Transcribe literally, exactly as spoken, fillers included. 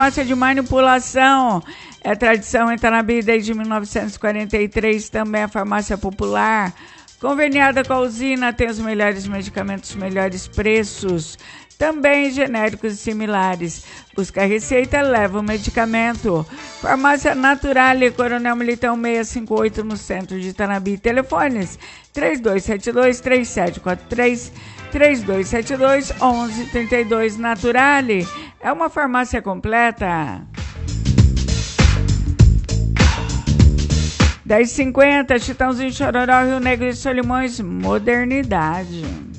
Farmácia de manipulação, é tradição em Tanabi desde mil novecentos e quarenta e três, também a farmácia popular, conveniada com a usina, tem os melhores medicamentos, os melhores preços, também genéricos e similares. Busca a receita, leva o medicamento. Farmácia Naturale, Coronel Militão seiscentos e cinquenta e oito, no centro de Tanabi. Telefones três dois sete dois, três sete quatro três, três dois sete dois, um um três dois. Naturale é uma farmácia completa. dez e cinquenta, Chitãozinho, Chororó, Rio Negro e Solimões, modernidade.